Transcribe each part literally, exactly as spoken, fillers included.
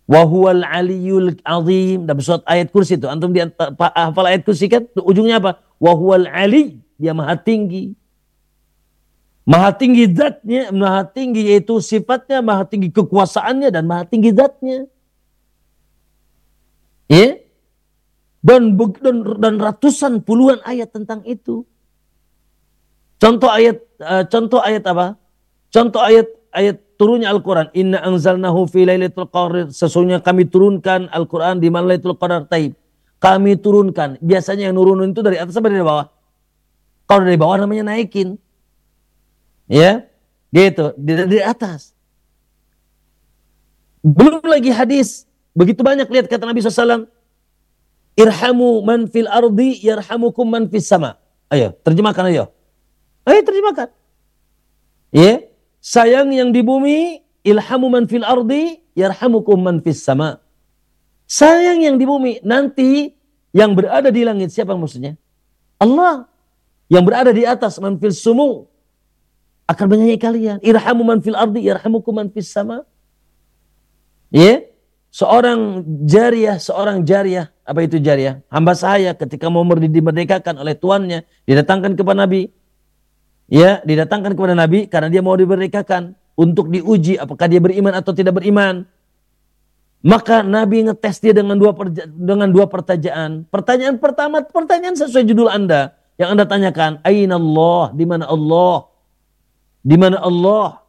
Wa huwal aliyyul azim. Dalam surat ayat kursi itu. Antum di hafal ayat kursi kan? Ujungnya apa? Wa huwal ali. Dia maha tinggi. Maha tinggi zatnya. Maha tinggi yaitu sifatnya. Maha tinggi kekuasaannya. Dan maha tinggi zatnya. Ya. Dan, dan, dan ratusan puluhan ayat tentang itu. Contoh ayat. Uh, contoh ayat apa? Contoh ayat. Ayat turunnya Al-Quran. Inna anzalnahu fi lailatul qadar. Sesungguhnya kami turunkan Al-Quran di malam Lailatul Qadar. Taib. Kami turunkan. Biasanya yang nurunin itu dari atas atau dari bawah? Kalau dari bawah namanya naikin. Ya. Gitu. Dari, dari atas. Belum lagi hadis. Begitu banyak lihat kata Nabi shallallahu alaihi wasallam. Irhamu man fil ardi yarhamukum man fis sama. Ayo. Terjemahkan ayo. Ayo terjemahkan. Ya. Sayang yang di bumi, ilhamu man fil ardi, yarhamukum man fis sama. Sayang yang di bumi, nanti yang berada di langit, siapa maksudnya? Allah. Yang berada di atas, man fil sumu, akan menyayangi kalian. Irhamu man fil ardi, yarhamukum man fis sama. Ya, yeah? Seorang jariah, seorang jariah, apa itu jariah? Hamba saya ketika mau dimerdekakan oleh tuannya, didatangkan kepada Nabi. Ya, didatangkan kepada Nabi karena dia mau dimerdekakan untuk diuji apakah dia beriman atau tidak beriman. Maka Nabi ngetes dia dengan dua dengan dua pertanyaan. Pertanyaan pertama, pertanyaan sesuai judul Anda yang Anda tanyakan, Aina Allah? Di mana Allah? Di mana Allah?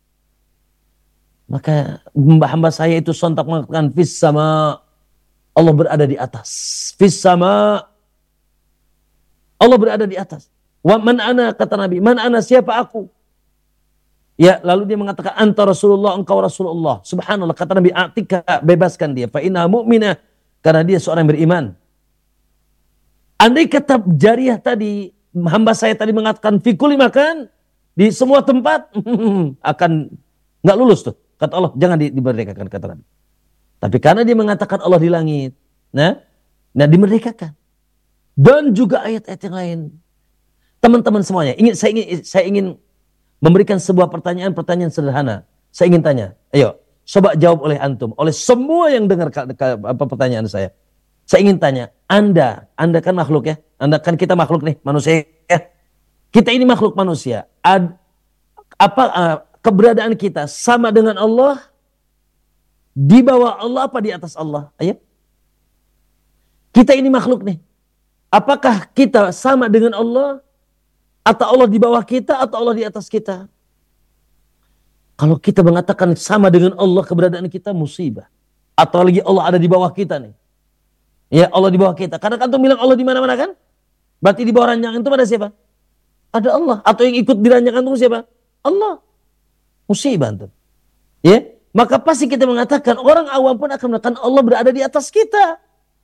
Maka hamba saya itu sontak mengatakan fis sama. Allah berada di atas. Fis sama. Allah berada di atas. Wa man ana, kata Nabi, man ana, siapa aku? Ya, lalu dia mengatakan anta Rasulullah, engkau Rasulullah. Subhanallah, kata Nabi, atika, bebaskan dia, fa inna mu'minah, karena dia seorang yang beriman. Andai kata jariah tadi, hamba saya tadi mengatakan fikuli makan di semua tempat, akan nggak lulus tuh. Kata Allah, jangan dimerdekakan, kata Nabi. Tapi karena dia mengatakan Allah di langit, nah, nah dimerdekakan. Dan juga ayat-ayat yang lain. Teman-teman semuanya, ingin saya ingin saya ingin memberikan sebuah pertanyaan-pertanyaan sederhana. Saya ingin tanya, ayo, coba jawab oleh antum, oleh semua yang dengar apa pertanyaan saya. Saya ingin tanya, Anda, Anda kan makhluk ya, Anda kan kita makhluk nih, manusia ya. Kita ini makhluk manusia. Ad, apa uh, keberadaan kita sama dengan Allah? Di bawah Allah apa di atas Allah? Ayo. Kita ini makhluk nih. Apakah kita sama dengan Allah? Atau Allah di bawah kita, atau Allah di atas kita. Kalau kita mengatakan sama dengan Allah keberadaan kita, musibah. Atau lagi Allah ada di bawah kita nih. Ya, Allah di bawah kita. Karena kan tuh bilang Allah di mana-mana kan? Berarti di bawah ranjangan itu ada siapa? Ada Allah. Atau yang ikut di ranjangan itu siapa? Allah. Musibah tuh. Ya, maka pasti kita mengatakan orang awam pun akan mengatakan Allah berada di atas kita.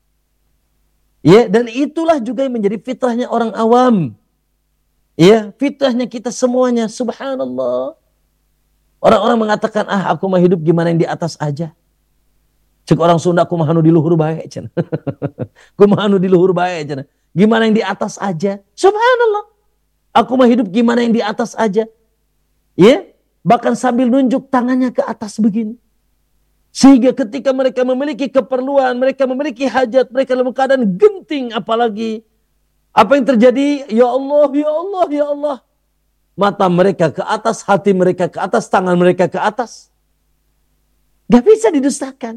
Ya, dan itulah juga yang menjadi fitrahnya orang awam. Ya, fitrahnya kita semuanya, subhanallah. Orang-orang mengatakan, ah aku mah hidup gimana yang di atas aja. Cek orang Sunda, aku mah anu di luhur bae cenah. Aku mah anu di luhur bae cenah. Gimana yang di atas aja. Subhanallah. Aku mah hidup gimana yang di atas aja. Ya, bahkan sambil nunjuk tangannya ke atas begini. Sehingga ketika mereka memiliki keperluan, mereka memiliki hajat, mereka dalam keadaan genting apalagi. Apa yang terjadi? Ya Allah, ya Allah, ya Allah. Mata mereka ke atas, hati mereka ke atas, tangan mereka ke atas. Gak bisa didustakan.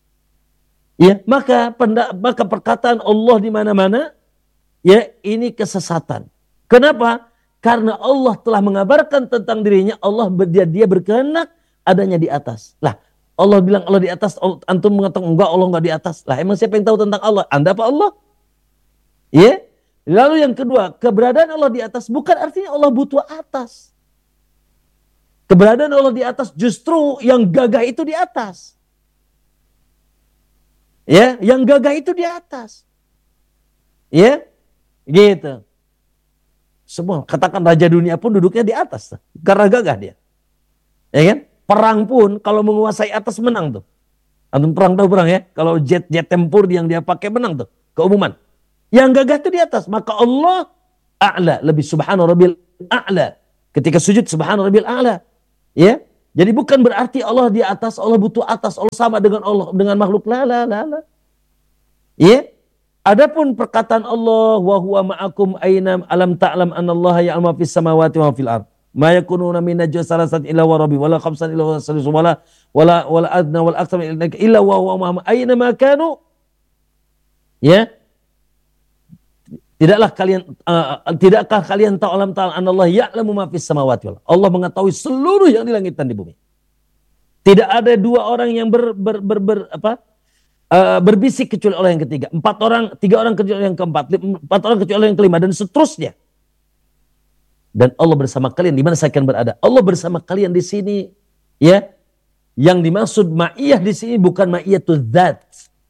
Ya, maka pendak, maka perkataan Allah di mana-mana, ya ini kesesatan. Kenapa? Karena Allah telah mengabarkan tentang dirinya, Allah dia, dia berkehendak adanya di atas. Lah, Allah bilang Allah di atas, antum mengatakan enggak, Allah enggak di atas. Lah, emang siapa yang tahu tentang Allah? Anda apa Allah? Ya. Lalu yang kedua, keberadaan Allah di atas bukan artinya Allah butuh atas. Keberadaan Allah di atas justru yang gagah itu di atas. Ya, yang gagah itu di atas. Ya, gitu. Semua katakan raja dunia pun duduknya di atas karena gagah dia. Ya kan? Perang pun kalau menguasai atas menang tuh. Antum perang tahu perang ya? Kalau jet-jet tempur yang dia pakai menang tuh, keumuman. Yang gagah itu di atas. Maka Allah a'la, lebih subhana rabbil a'la. Ketika sujud subhana rabbil a'la. Ya. Jadi bukan berarti Allah di atas, Allah butuh atas, Allah sama dengan Allah dengan makhluk. La la la la. Ya. Adapun perkataan Allah wa huwa ma'akum aina alam ta'lam anallaha ya'lamu fis samawati wa fil ard. Ma yakununa min najwa salasat illa wa rabbi wala khamsan illa wa salisu wala wala wala adna wal aktsar illa wa huwa ma'ahum aina ma kanu. Ya. Tidaklah kalian uh, tidakkah kalian tahu alam ta'ala anallah ya'lamu ma fis samawati wal. Allah mengetahui seluruh yang di langit dan di bumi. Tidak ada dua orang yang ber, ber, ber, ber apa? Uh, berbisik kecuali Allah yang ketiga. Empat orang, tiga orang kecuali yang keempat, empat orang kecuali yang kelima dan seterusnya. Dan Allah bersama kalian di mana saya akan berada? Allah bersama kalian di sini, ya. Yang dimaksud ma'iyah di sini bukan ma'iyatul zat.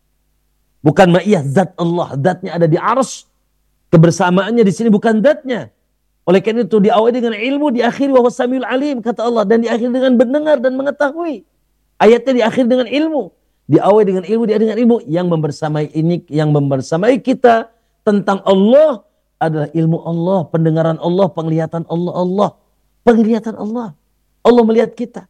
Bukan ma'iyah zat Allah, zatnya ada di arsy. Kebersamaannya di sini bukan zatnya. Oleh karena itu diawali dengan ilmu, diakhiri wa huwas samiul alim kata Allah, dan diakhiri dengan mendengar dan mengetahui. Ayatnya diakhiri dengan ilmu, diawali dengan ilmu, diakhiri dengan ilmu. Yang membersamai ini, yang membersamai kita tentang Allah adalah ilmu Allah, pendengaran Allah, penglihatan Allah, Allah, penglihatan Allah. Allah melihat kita.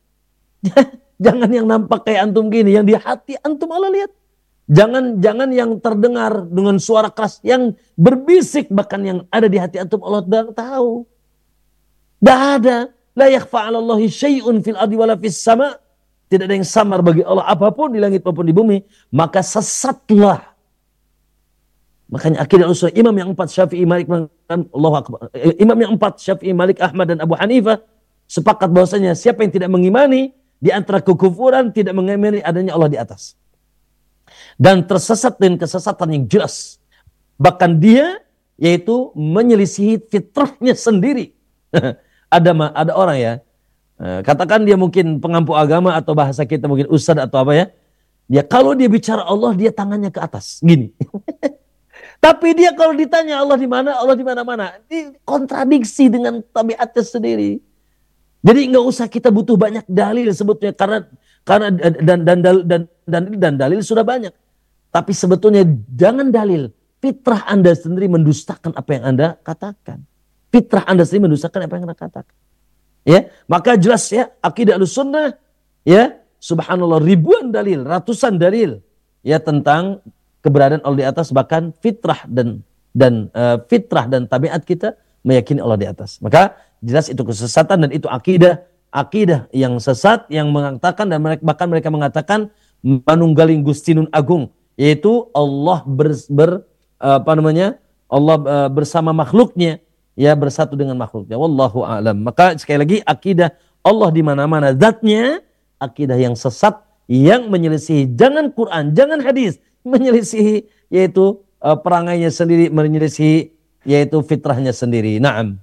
Jangan yang nampak kayak antum gini, yang di hati antum Allah lihat. Jangan jangan yang terdengar dengan suara keras, yang berbisik, bahkan yang ada di hati antum Allah sudah tahu. Tidak ada. La yakhfa 'ala Allahi syai'un fil ardi wala fis sama'. Tidak ada yang samar bagi Allah apapun di langit maupun di bumi. Maka sesatlah. Makanya akidah usul imam yang empat Syafi'i, Malik, Allahu Akbar. Imam yang empat Syafi'i, Malik, Ahmad dan Abu Hanifah sepakat bahwasanya siapa yang tidak mengimani di antara kekufuran, tidak mengimani adanya Allah di atas. Dan tersesat dengan kesesatan yang jelas. Bahkan dia yaitu menyelisihi fitrahnya sendiri. ada ada orang ya, katakan dia mungkin pengampu agama atau bahasa kita mungkin ustadz atau apa ya. Dia kalau dia bicara Allah, dia tangannya ke atas gini. Tapi dia kalau ditanya Allah di mana, Allah di mana-mana. Ini kontradiksi dengan tabiatnya sendiri. Jadi nggak usah kita butuh banyak dalil sebetulnya, karena karena dan dan dan dan dan, dan dalil sudah banyak. Tapi sebetulnya jangan dalil. Fitrah Anda sendiri mendustakan apa yang Anda katakan. Fitrah Anda sendiri mendustakan apa yang Anda katakan. Ya, maka jelas ya akidah Ahlussunnah ya, subhanallah ribuan dalil, ratusan dalil ya tentang keberadaan Allah di atas, bahkan fitrah dan dan uh, fitrah dan tabiat kita meyakini Allah di atas. Maka jelas itu kesesatan dan itu akidah akidah yang sesat yang mengatakan dan mereka, bahkan mereka mengatakan manunggaling Gustinun Agung, yaitu Allah ber, ber apa namanya Allah uh, bersama makhluknya, ya bersatu dengan makhluknya. Wallahu a'lam. Maka sekali lagi akidah Allah di mana-mana zatnya, akidah yang sesat yang menyelisihi jangan Quran, jangan hadis, menyelisihi yaitu uh, perangainya sendiri, menyelisihi yaitu fitrahnya sendiri. Naam.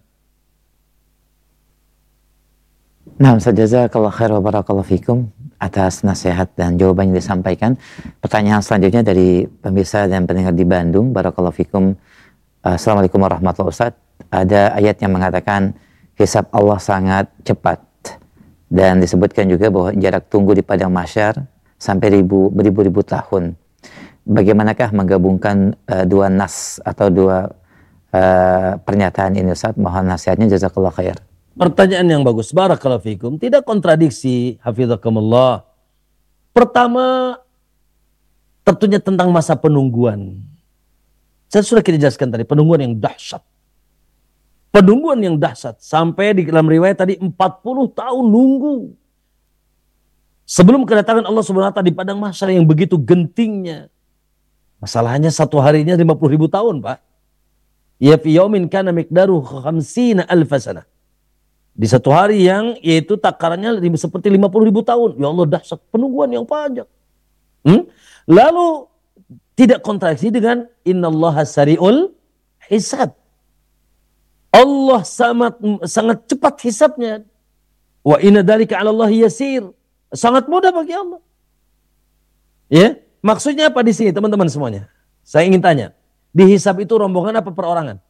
Nah, jazakallahu khair wa barakallahu fikum atas nasihat dan jawaban yang disampaikan. Pertanyaan selanjutnya dari pemirsa dan pendengar di Bandung. Barakallahu fikum. Assalamualaikum warahmatullahi wabarakatuh. Ada ayat yang mengatakan hisab Allah sangat cepat, dan disebutkan juga bahwa jarak tunggu di padang mahsyar sampai ribu, beribu-ribu tahun. Bagaimanakah menggabungkan uh, dua nas atau dua uh, pernyataan ini Ustaz? Mohon nasihatnya, jazakallahu khair. Pertanyaan yang bagus. Barakallahu fikum. Tidak kontradiksi, hafizakumullah. Pertama, tentunya tentang masa penungguan. Saya sudah kita jelaskan tadi, penungguan yang dahsyat. Penungguan yang dahsyat. Sampai di dalam riwayat tadi empat puluh tahun nunggu. Sebelum kedatangan Allah subhanahu wa taala di padang mahsyar yang begitu gentingnya. Masalahnya satu harinya lima puluh ribu tahun, Pak. Ya fi yaumin kana miqdaru khamsina alfa sanah. Di satu hari yang yaitu takarannya seperti lima puluh ribu tahun. Ya Allah, dahsyat, penungguan yang panjang. Hmm? Lalu tidak kontradiksi dengan innallaha sari'ul hisab. Allah sangat sangat cepat hisabnya. Wa inna dzalika 'ala Allah yasir. Sangat mudah bagi Allah. Ya, maksudnya apa di sini teman-teman semuanya? Saya ingin tanya, di hisab itu rombongan apa perorangan?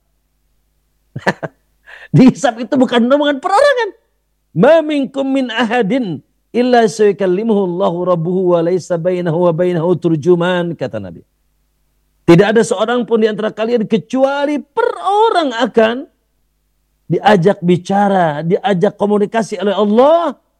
Dihisab itu bukan rombongan perorangan. Ma minkum min ahadin illa sayukallimuhu Allahu rabbuhu wa laysa bainahu wa bainahu turjuman, kata Nabi. Tidak ada seorang pun di antara kalian kecuali per orang akan diajak bicara, diajak komunikasi oleh Allah,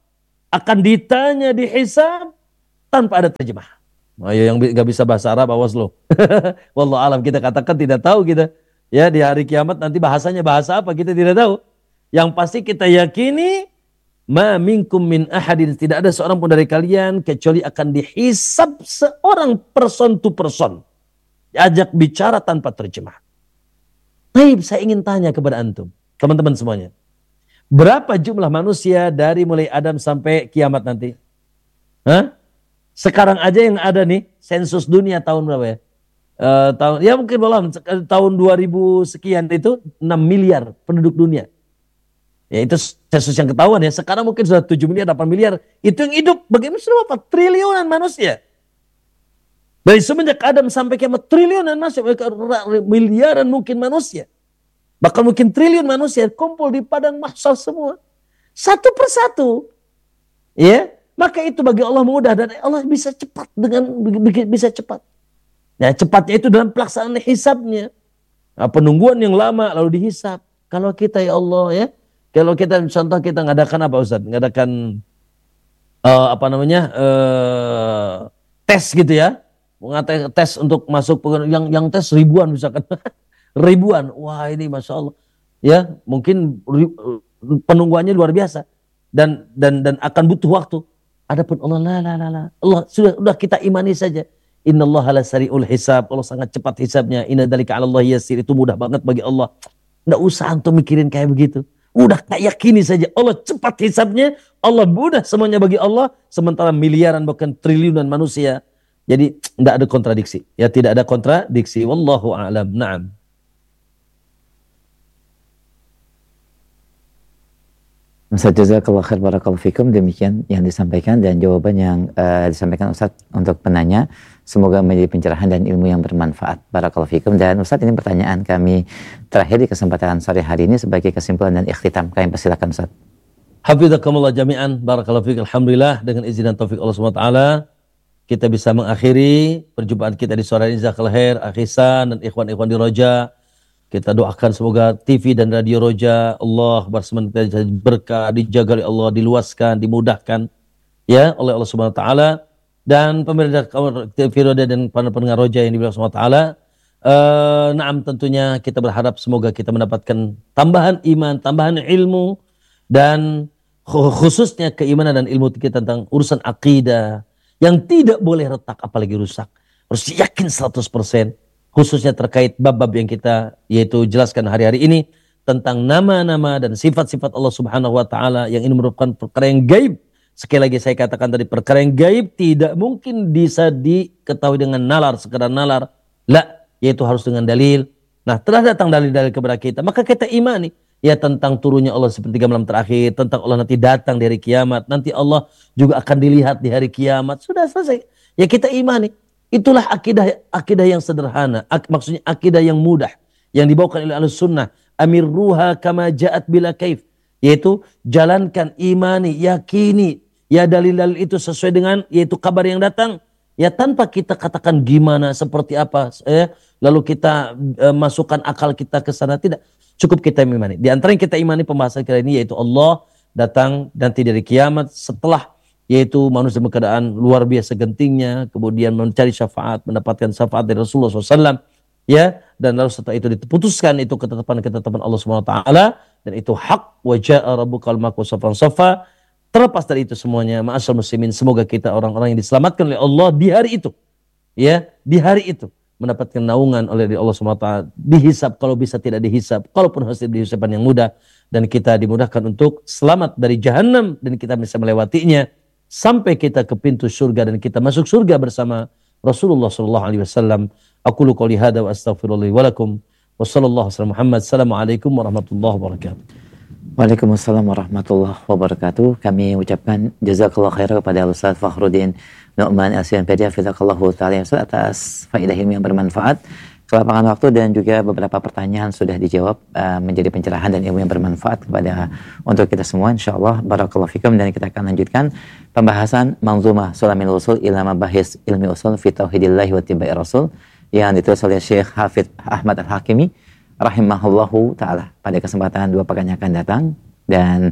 akan ditanya, dihisab tanpa ada terjemah. Ayo yang nggak bisa bahasa Arab, awas loh. Wallahu alam, kita katakan tidak tahu kita. Ya, di hari kiamat nanti bahasanya bahasa apa kita tidak tahu. Yang pasti kita yakini, ma minkum min ahadin, tidak ada seorang pun dari kalian kecuali akan dihisab seorang person to person. Diajak bicara tanpa terjemah. Baik, saya ingin tanya kepada antum, teman-teman semuanya. Berapa jumlah manusia dari mulai Adam sampai kiamat nanti? Hah? Sekarang aja yang ada nih, sensus dunia tahun berapa ya? Uh, tahun, ya mungkin belum, tahun dua ribu sekian itu enam miliar penduduk dunia. Ya itu sensus yang ketahuan ya. Sekarang mungkin sudah tujuh miliar, delapan miliar. Itu yang hidup. Bagaimana sudah berapa? Triliunan manusia. Dari semenjak Adam sampai kiamat, triliunan manusia. Miliaran mungkin manusia. Bahkan mungkin triliun manusia kumpul di padang mahsyar semua. Satu persatu. Ya, maka itu bagi Allah mudah dan Allah bisa cepat dengan bisa cepat. Ya, cepatnya itu dalam pelaksanaan hisabnya. Nah, penungguan yang lama lalu dihisab. Kalau kita ya Allah ya, kalau kita contoh kita ngadakan apa Ustaz? Ngadakan uh, apa namanya? Uh, tes gitu ya. Mengatakan tes untuk masuk yang yang tes ribuan misalkan. Ribuan. Wah, ini Masya Allah. Ya, mungkin penungguannya luar biasa dan dan dan akan butuh waktu. Adapun Allah la la la la. Allah sudah sudah kita imani saja. Innallaha la sari'ul hisab. Allah sangat cepat hisabnya. Inna dzalika 'ala Allah yasir. Itu mudah banget bagi Allah. Enggak usah antum mikirin kayak begitu. Udah kayak yakini saja. Allah cepat hisabnya. Allah mudah semuanya bagi Allah. Sementara miliaran bahkan triliunan manusia. Jadi enggak ada kontradiksi. Ya, tidak ada kontradiksi. Wallahu a'lam. Na'am. Ustaz, jazakallah khair, barakallahu fikum. Demikian yang disampaikan dan jawaban yang uh, disampaikan Ustaz untuk penanya. Semoga menjadi pencerahan dan ilmu yang bermanfaat. Barakallahu fikum. Dan Ustaz, ini pertanyaan kami terakhir di kesempatan sore hari ini sebagai kesimpulan dan ikhtitam. Kami persilakan Ustaz. Hafizakumullah jami'an. Barakallahu fikum. Alhamdulillah dengan izin dan taufik Allah subhanahu wa taala kita bisa mengakhiri perjumpaan kita di sore ini. Jazakallahu khair akhisan dan ikhwan-ikhwan di Roja. Kita doakan semoga T V dan radio Roja Allah bersemangat berkah, dijaga oleh Allah, diluaskan, dimudahkan ya oleh Allah Subhanahu wa taala, dan pemirsa T V Roja dan para pendengar Roja yang dimuliakan Allah Subhanahu wa taala. Uh, naam, tentunya kita berharap semoga kita mendapatkan tambahan iman, tambahan ilmu, dan khususnya keimanan dan ilmu kita tentang urusan akidah yang tidak boleh retak apalagi rusak. Harus yakin seratus persen. Khususnya terkait bab-bab yang kita yaitu jelaskan hari-hari ini tentang nama-nama dan sifat-sifat Allah Subhanahu wa taala yang ini merupakan perkara yang gaib. Sekali lagi saya katakan tadi, perkara yang gaib tidak mungkin bisa diketahui dengan nalar, sekedar nalar. La, yaitu harus dengan dalil. Nah, telah datang dalil-dalil kepada kita, maka kita imani ya tentang turunnya Allah sepertiga malam terakhir, tentang Allah nanti datang di hari kiamat, nanti Allah juga akan dilihat di hari kiamat. Sudah selesai. Ya kita imani. Itulah akidah akidah yang sederhana, Ak, maksudnya akidah yang mudah yang dibawakan oleh Ahlussunnah. Amirruha kama ja'at bila kaif, yaitu jalankan, imani, yakini ya dalil-dalil itu sesuai dengan yaitu kabar yang datang ya, tanpa kita katakan gimana seperti apa eh, lalu kita eh, masukkan akal kita ke sana, tidak. Cukup kita imani. Di antara yang kita imani pembahasan kali ini yaitu Allah datang nanti dari kiamat setelah yaitu manusia dalam keadaan luar biasa gentingnya, kemudian mencari syafaat, mendapatkan syafaat dari Rasulullah shallallahu alaihi wasallam, ya, dan lalu setelah itu diputuskan itu ketetapan-ketetapan Allah subhanahu wa taala, dan itu hak, wa ja'a rabbukal malaku saffan saffa. Terlepas dari itu semuanya, ma'asyar muslimin, semoga kita orang-orang yang diselamatkan oleh Allah di hari itu, ya, di hari itu mendapatkan naungan oleh Allah subhanahu wa taala, dihisab kalau bisa, tidak dihisab, kalaupun harus dihisaban yang mudah, dan kita dimudahkan untuk selamat dari jahanam dan kita bisa melewatinya sampai kita ke pintu surga dan kita masuk surga bersama Rasulullah sallallahu alaihi wasallam. Aqulu qouli hadza wa astaghfirullah wa lakum wa sallallahu alaihi Muhammad. Assalamualaikum warahmatullahi wabarakatuh. Waalaikumsalam warahmatullahi wabarakatuh. Kami ucapkan jazakallahu khairan kepada Ustaz Fakhruddin Nu'man Al-Sianpedi hafizakallahu taala atas faedah ilmu yang bermanfaat. Kelapangan waktu dan juga beberapa pertanyaan sudah dijawab uh, menjadi pencerahan dan ilmu yang bermanfaat kepada untuk kita semua, insyaallah. Barakallahu fikum. Dan kita akan lanjutkan pembahasan Manzumah Sulamil Usul ila Mabahis Ilmi Usul fi Tauhidillahi wa Tibai Rasul yang ditulis oleh Syekh Hafidz Ahmad Al-Hakimi rahimahullahu taala pada kesempatan dua pekan yang akan datang. Dan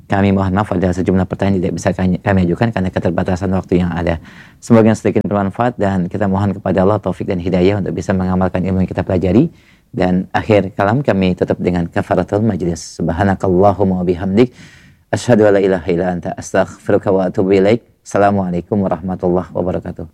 Kami mohon maaf ada sejumlah pertanyaan tidak bisa kami ajukan karena keterbatasan waktu yang ada. Semoga sedikit bermanfaat dan kita mohon kepada Allah taufik dan hidayah untuk bisa mengamalkan ilmu yang kita pelajari. Dan akhir kalam kami tutup dengan kafaratul majlis. Subhanakallahumma wa bihamdik asyhadu an la ilaha illa anta astaghfiruka wa atubu ilaik. Assalamualaikum warahmatullahi wabarakatuh.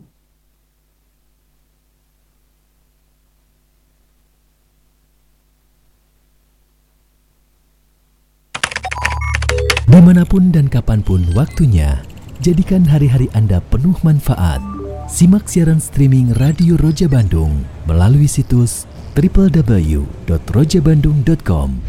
Dimanapun dan kapanpun waktunya, jadikan hari-hari Anda penuh manfaat. Simak siaran streaming Radio Roja Bandung melalui situs w w w dot roja bandung dot com.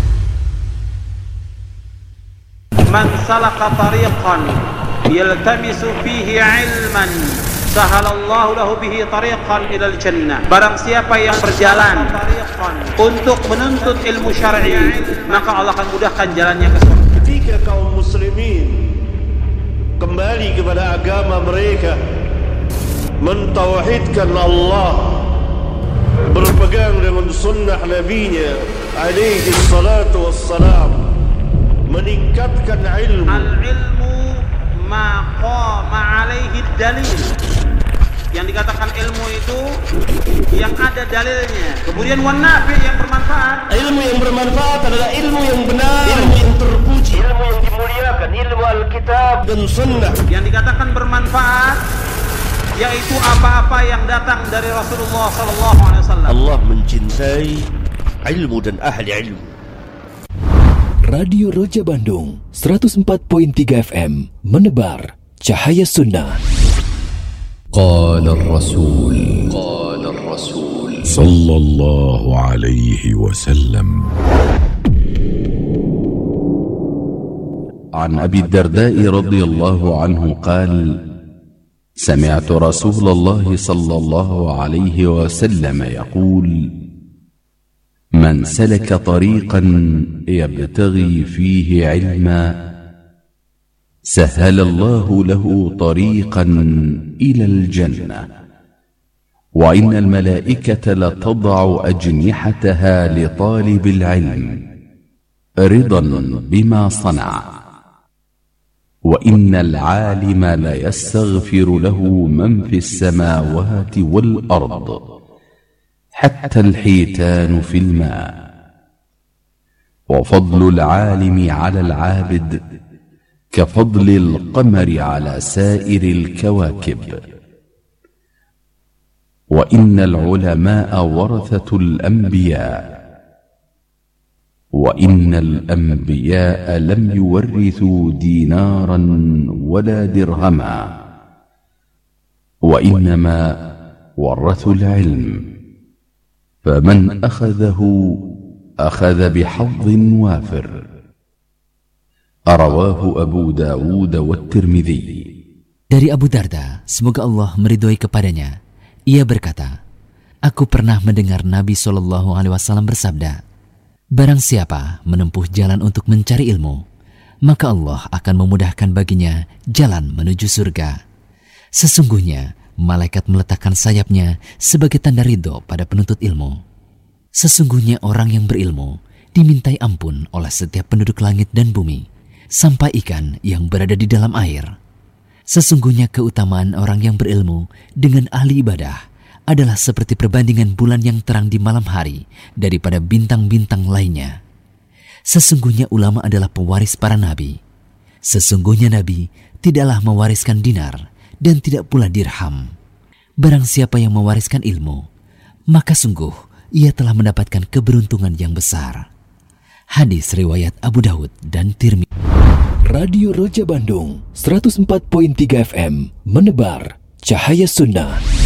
Man salaka tariqan yaltamisu fihi ilman sahalallahu lahu bihi tariqan ilal jannah. Barang siapa yang berjalan untuk menuntut ilmu syar'i, maka Allah akan mudahkan jalannya ke surga. Ketika kaum muslimin kembali kepada agama mereka, mentauhidkan Allah, berpegang dengan sunnah nabinya alaihi salatu wassalam, meningkatkan ilmu. Al-ilmu ma qama alaihi dalil. Yang dikatakan ilmu itu yang ada dalilnya. Kemudian wan nafi, yang bermanfaat. Ilmu yang bermanfaat adalah ilmu yang benar, ilmu yang terpuji, ilmu yang dimuliakan, ilmu Alkitab dan sunnah. Yang dikatakan bermanfaat yaitu apa-apa yang datang dari Rasulullah sallallahu alaihi wasallam. Allah mencintai ilmu dan ahli ilmu. Radio Roja Bandung seratus empat koma tiga F M menebar cahaya sunnah. قال الرسول قال الرسول صلى الله عليه وسلم عن أبي الدرداء رضي الله عنه قال سمعت رسول الله صلى الله عليه وسلم يقول من سلك طريقا يبتغي فيه علما سهل الله له طريقا إلى الجنة وإن الملائكة لتضع أجنحتها لطالب العلم رضا بما صنع وإن العالم ليستغفر له من في السماوات والأرض حتى الحيتان في الماء وفضل العالم على العابد كفضل القمر على سائر الكواكب وإن العلماء ورثة الأنبياء وإن الأنبياء لم يورثوا دينارا ولا درهما وإنما ورثوا العلم فمن أخذه أخذ بحظ وافر رواه أبو داود والترمذي. Dari Abu Darda, semoga Allah meridhoi kepadanya, ia berkata, aku pernah mendengar Nabi shallallahu alaihi wasallam bersabda, barang siapa menempuh jalan untuk mencari ilmu, maka Allah akan memudahkan baginya jalan menuju surga. Sesungguhnya malaikat meletakkan sayapnya sebagai tanda ridho pada penuntut ilmu. Sesungguhnya orang yang berilmu dimintai ampun oleh setiap penduduk langit dan bumi, sampai ikan yang berada di dalam air. Sesungguhnya keutamaan orang yang berilmu dengan ahli ibadah adalah seperti perbandingan bulan yang terang di malam hari daripada bintang-bintang lainnya. Sesungguhnya ulama adalah pewaris para nabi. Sesungguhnya nabi tidaklah mewariskan dinar dan tidak pula dirham. Barang siapa yang mewariskan ilmu, maka sungguh ia telah mendapatkan keberuntungan yang besar. Hadis riwayat Abu Daud dan Tirmidzi. Radio Roja Bandung seratus empat koma tiga F M menebar cahaya sunnah.